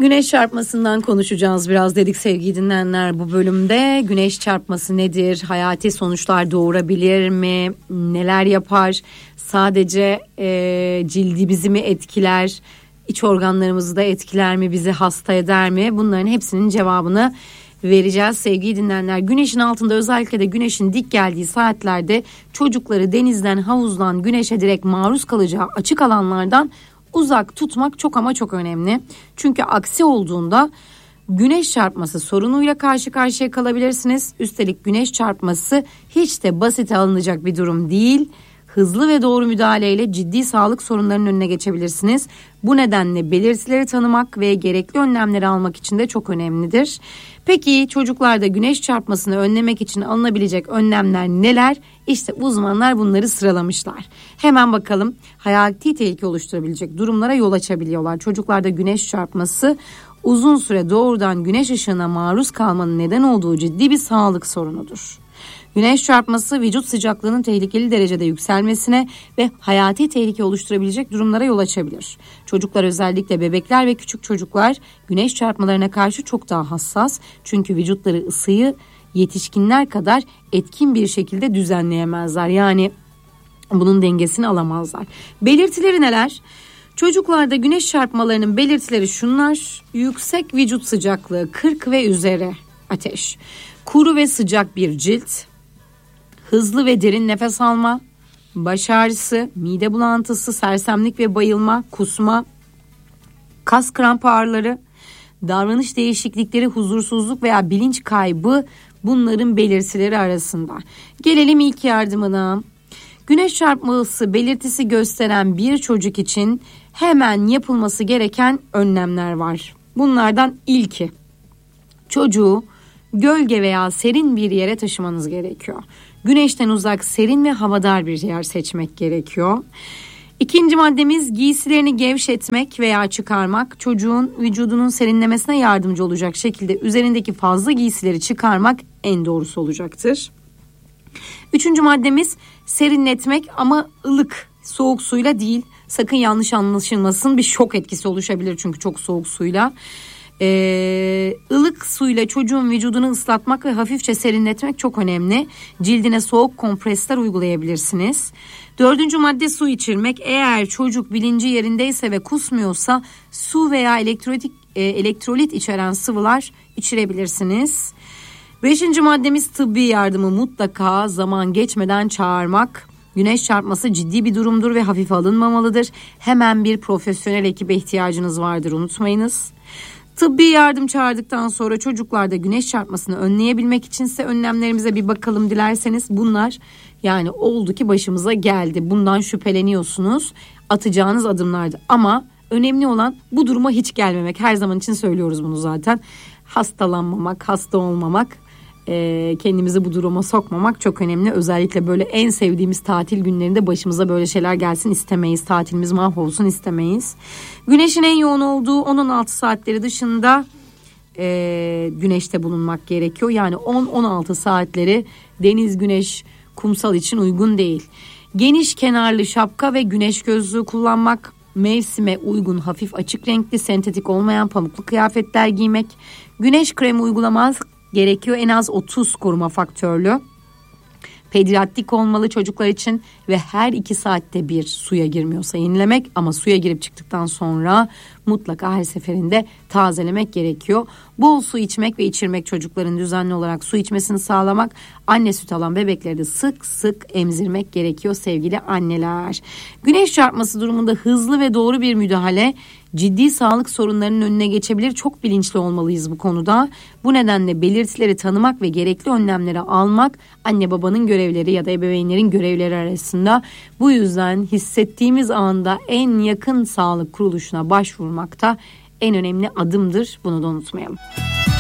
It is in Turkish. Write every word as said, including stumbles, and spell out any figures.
Güneş çarpmasından konuşacağız biraz dedik sevgili dinleyenler bu bölümde. Güneş çarpması nedir? Hayati sonuçlar doğurabilir mi? Neler yapar? Sadece e, cildimizi mi etkiler? İç organlarımızı da etkiler mi? Bizi hasta eder mi? Bunların hepsinin cevabını vereceğiz sevgili dinleyenler. Güneşin altında, özellikle de güneşin dik geldiği saatlerde çocukları denizden, havuzdan güneşe direkt maruz kalacağı açık alanlardan uzak tutmak çok ama çok önemli. Çünkü aksi olduğunda güneş çarpması sorunuyla karşı karşıya kalabilirsiniz. Üstelik güneş çarpması hiç de basite alınacak bir durum değil. Hızlı ve doğru müdahaleyle ciddi sağlık sorunlarının önüne geçebilirsiniz. Bu nedenle belirtileri tanımak ve gerekli önlemleri almak için de çok önemlidir. Peki çocuklarda güneş çarpmasını önlemek için alınabilecek önlemler neler? İşte uzmanlar bunları sıralamışlar. Hemen bakalım. Hayati tehlike oluşturabilecek durumlara yol açabiliyorlar. Çocuklarda güneş çarpması uzun süre doğrudan güneş ışığına maruz kalmanın neden olduğu ciddi bir sağlık sorunudur. Güneş çarpması vücut sıcaklığının tehlikeli derecede yükselmesine ve hayati tehlike oluşturabilecek durumlara yol açabilir. Çocuklar, özellikle bebekler ve küçük çocuklar güneş çarpmalarına karşı çok daha hassas. Çünkü vücutları ısıyı yetişkinler kadar etkin bir şekilde düzenleyemezler. Yani bunun dengesini alamazlar. Belirtileri neler? Çocuklarda güneş çarpmalarının belirtileri şunlar: yüksek vücut sıcaklığı, kırk ve üzeri ateş, kuru ve sıcak bir cilt, hızlı ve derin nefes alma, baş ağrısı, mide bulantısı, sersemlik ve bayılma, kusma, kas krampı ağrıları, davranış değişiklikleri, huzursuzluk veya bilinç kaybı bunların belirtileri arasında. Gelelim ilk yardımına. Güneş çarpması belirtisi gösteren bir çocuk için hemen yapılması gereken önlemler var. Bunlardan ilki, çocuğu gölge veya serin bir yere taşımanız gerekiyor. Güneşten uzak, serin ve havadar bir yer seçmek gerekiyor. İkinci maddemiz, giysilerini gevşetmek veya çıkarmak. Çocuğun vücudunun serinlemesine yardımcı olacak şekilde üzerindeki fazla giysileri çıkarmak en doğrusu olacaktır. Üçüncü maddemiz, serinletmek ama ılık, soğuk suyla değil. Sakın yanlış anlaşılmasın, bir şok etkisi oluşabilir çünkü çok soğuk suyla. Ee, ılık suyla çocuğun vücudunu ıslatmak ve hafifçe serinletmek çok önemli. Cildine soğuk kompresler uygulayabilirsiniz. Dördüncü madde, su içirmek. Eğer çocuk bilinci yerindeyse ve kusmuyorsa su veya elektrolit, e, elektrolit içeren sıvılar içirebilirsiniz. Beşinci maddemiz, tıbbi yardımı mutlaka zaman geçmeden çağırmak. Güneş çarpması ciddi bir durumdur ve hafife alınmamalıdır. Hemen bir profesyonel ekibe ihtiyacınız vardır, unutmayınız. Tıbbi yardım çağırdıktan sonra çocuklarda güneş çarpmasını önleyebilmek içinse önlemlerimize bir bakalım dilerseniz. Bunlar, yani oldu ki başımıza geldi, bundan şüpheleniyorsunuz, atacağınız adımlardı. Ama önemli olan bu duruma hiç gelmemek. Her zaman için söylüyoruz bunu zaten. Hastalanmamak, hasta olmamak, kendimizi bu duruma sokmamak çok önemli. Özellikle böyle en sevdiğimiz tatil günlerinde başımıza böyle şeyler gelsin istemeyiz. Tatilimiz mahvolsun istemeyiz. Güneşin en yoğun olduğu on on altı saatleri dışında e, güneşte bulunmak gerekiyor. Yani on on altı saatleri deniz, güneş, kumsal için uygun değil. Geniş kenarlı şapka ve güneş gözlüğü kullanmak, mevsime uygun hafif açık renkli, sentetik olmayan pamuklu kıyafetler giymek, güneş kremi uygulamaz gerekiyor. En az otuz koruma faktörlü. Pediatrik olmalı çocuklar için ve her iki saatte bir suya girmiyorsa yenilemek, ama suya girip çıktıktan sonra mutlaka her seferinde tazelemek gerekiyor. Bol su içmek ve içirmek, çocukların düzenli olarak su içmesini sağlamak, anne süt alan bebekleri de sık sık emzirmek gerekiyor sevgili anneler. Güneş çarpması durumunda hızlı ve doğru bir müdahale ciddi sağlık sorunlarının önüne geçebilir. Çok bilinçli olmalıyız bu konuda. Bu nedenle belirtileri tanımak ve gerekli önlemleri almak anne babanın görevleri ya da ebeveynlerin görevleri arasında. Bu yüzden hissettiğimiz anda en yakın sağlık kuruluşuna başvurmak da en önemli adımdır. Bunu da unutmayalım.